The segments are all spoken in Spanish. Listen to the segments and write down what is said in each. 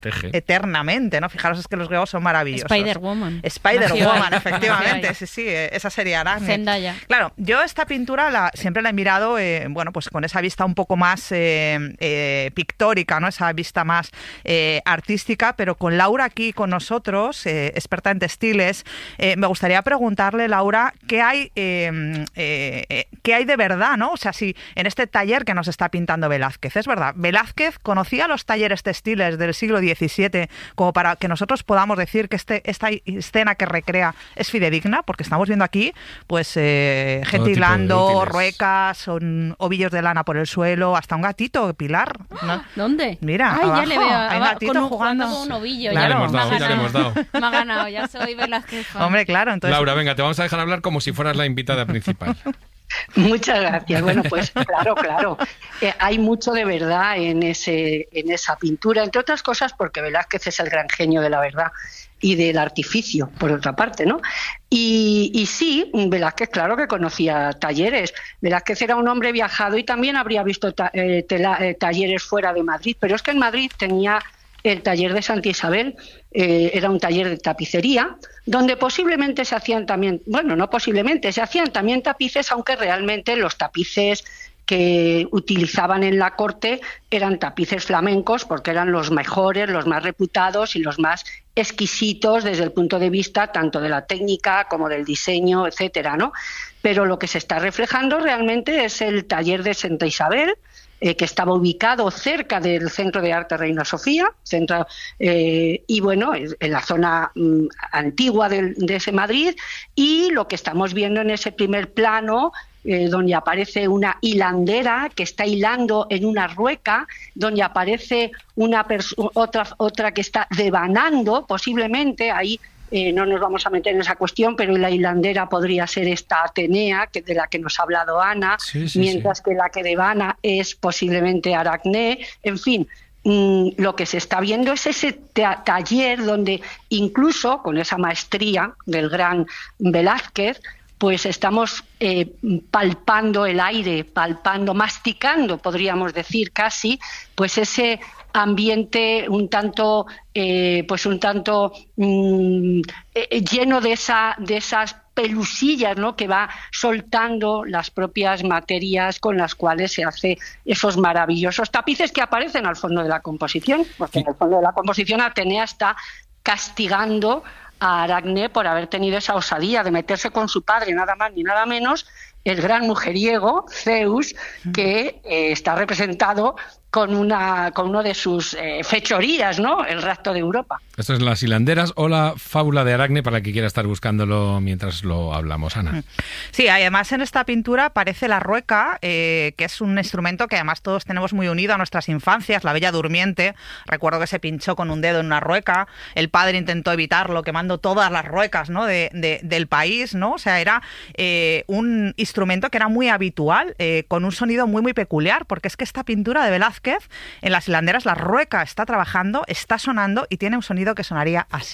eternamente, ¿no? Fijaros, es que los griegos son maravillosos. Spider-Woman, efectivamente, sí, esa sería Aracne. Zendaya. Claro, yo esta pintura siempre la he mirado, bueno, pues con esa vista un poco más pictórica, ¿no? Esa vista más artística, pero con Laura aquí con nosotros, experta en textiles, me gustaría preguntarle, Laura, ¿qué hay de verdad, ¿no? O sea, si en este taller que nos está pintando Velázquez, es verdad, Velázquez conocía los talleres textiles del siglo XVII como para que nosotros podamos decir que esta escena que recrea es fidedigna, porque estamos viendo aquí pues gente hilando, ruecas, son ovillos de lana por el suelo, hasta un gatito, Pilar, ¿no? ¿Dónde? Mira, ay, abajo, ya le veo, hay un gatito jugando con un ovillo. Claro, Ya le hemos dado. Me ha ganado, ya soy Velázquez. Hombre, claro, entonces... Laura, venga, te vamos a dejar hablar como si fueras la invitada principal. Muchas gracias. Bueno, pues claro. Hay mucho de verdad en esa pintura, entre otras cosas porque Velázquez es el gran genio de la verdad y del artificio, por otra parte, ¿no? Y sí, Velázquez, claro que conocía talleres. Velázquez era un hombre viajado y también habría visto talleres fuera de Madrid, pero es que en Madrid tenía el taller de Santa Isabel, era un taller de tapicería, donde posiblemente se hacían también, bueno, no posiblemente, se hacían también tapices, aunque realmente los tapices que utilizaban en la corte eran tapices flamencos, porque eran los mejores, los más reputados y los más exquisitos desde el punto de vista tanto de la técnica como del diseño, etcétera, ¿no? Pero lo que se está reflejando realmente es el taller de Santa Isabel, que estaba ubicado cerca del Centro de Arte Reina Sofía, y bueno, en la zona antigua de ese Madrid, y lo que estamos viendo en ese primer plano, donde aparece una hilandera que está hilando en una rueca, donde aparece otra que está devanando, posiblemente ahí. No nos vamos a meter en esa cuestión, pero la hilandera podría ser esta Atenea, de la que nos ha hablado Ana, mientras que la que devana es posiblemente Aracne. En fin, lo que se está viendo es ese taller donde incluso con esa maestría del gran Velázquez, pues estamos palpando el aire, masticando, podríamos decir casi, pues ese ambiente un tanto lleno de esas pelusillas, ¿no?, que va soltando las propias materias con las cuales se hace esos maravillosos tapices que aparecen al fondo de la composición, porque en el fondo de la composición Atenea está castigando a Aracne por haber tenido esa osadía de meterse con su padre, nada más ni nada menos, el gran mujeriego, Zeus, que está representado con uno de sus fechorías, ¿no?, el rapto de Europa. Esto es Las hilanderas o la fábula de Aracne, para el que quiera estar buscándolo mientras lo hablamos, Ana. Sí, además en esta pintura aparece la rueca, que es un instrumento que además todos tenemos muy unido a nuestras infancias, la Bella Durmiente. Recuerdo que se pinchó con un dedo en una rueca, el padre intentó evitarlo quemando todas las ruecas, ¿no?, del país, ¿no? O sea, era un instrumento que era muy habitual, con un sonido muy, muy peculiar, porque es que esta pintura de Velázquez, en Las hilanderas, la rueca está trabajando, está sonando y tiene un sonido que sonaría así.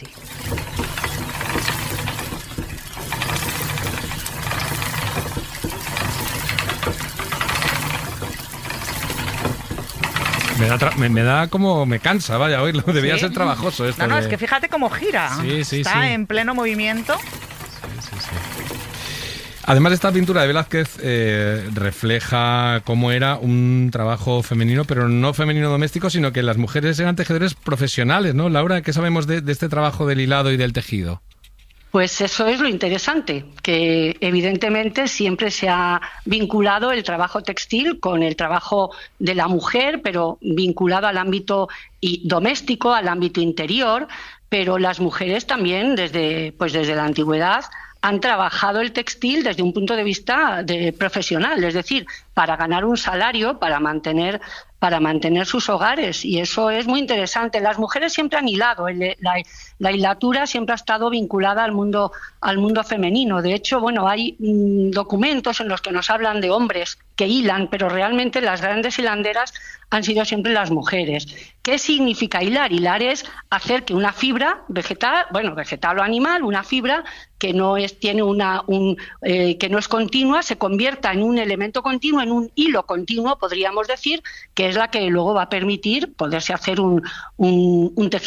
Me da como... me cansa, vaya, oírlo. Debía ser trabajoso esto. No, es que fíjate cómo gira. Está en pleno movimiento. Sí. Además, esta pintura de Velázquez refleja cómo era un trabajo femenino, pero no femenino doméstico, sino que las mujeres eran tejedores profesionales, ¿no? Laura, ¿qué sabemos de este trabajo del hilado y del tejido? Pues eso es lo interesante, que evidentemente siempre se ha vinculado el trabajo textil con el trabajo de la mujer, pero vinculado al ámbito doméstico, al ámbito interior, pero las mujeres también desde la antigüedad han trabajado el textil desde un punto de vista profesional, es decir, para ganar un salario, para mantener sus hogares, y eso es muy interesante. Las mujeres siempre han hilado, la hilatura siempre ha estado vinculada al mundo femenino. De hecho, bueno, hay documentos en los que nos hablan de hombres que hilan, pero realmente las grandes hilanderas han sido siempre las mujeres. ¿Qué significa hilar? Hilar es hacer que una fibra vegetal o animal, una fibra que no es que no es continua, se convierta en un elemento continuo, en un hilo continuo, podríamos decir, que es la que luego va a permitir poderse hacer un tejido